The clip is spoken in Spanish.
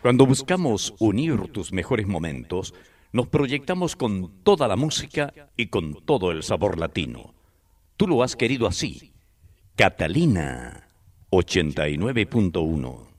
Cuando buscamos unir tus mejores momentos, nos proyectamos con toda la música y con todo el sabor latino. Tú lo has querido así. Catalina 89.1